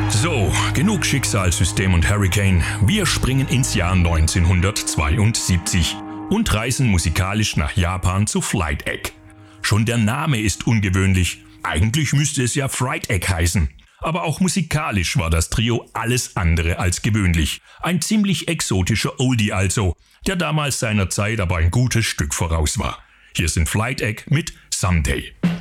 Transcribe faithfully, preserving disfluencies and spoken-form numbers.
So, genug Schicksalssystem und Hurricane. Wir springen ins Jahr neunzehnhundertzweiundsiebzig und reisen musikalisch nach Japan zu Flight Egg. Schon der Name ist ungewöhnlich. Eigentlich müsste es ja Fright Egg heißen. Aber auch musikalisch war das Trio alles andere als gewöhnlich. Ein ziemlich exotischer Oldie also, der damals seiner Zeit aber ein gutes Stück voraus war. Hier sind Flight Egg mit Someday.